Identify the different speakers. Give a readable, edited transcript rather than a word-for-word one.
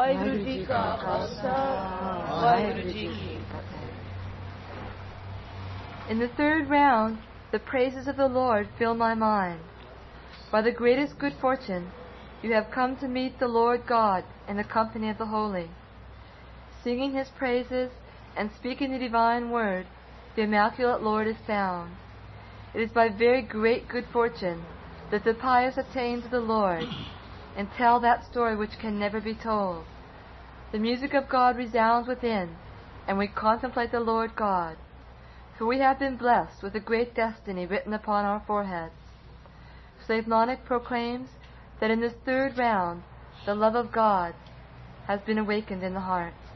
Speaker 1: वाहिगुरु जी का खालसा, वाहिगुरु जी की फतेह.
Speaker 2: In the third round, the praises of the Lord fill my mind. By the greatest good fortune, you have come to meet the Lord God in the company of the holy. Singing His praises and speaking the divine word, the Immaculate Lord is found. It is by very great good fortune that the pious attain to the Lord and tell that story which can never be told. The music of God resounds within, and we contemplate the Lord God, for we have been blessed with a great destiny written upon our foreheads. Slave Nanak proclaims that in this third round the love of God has been awakened in the hearts.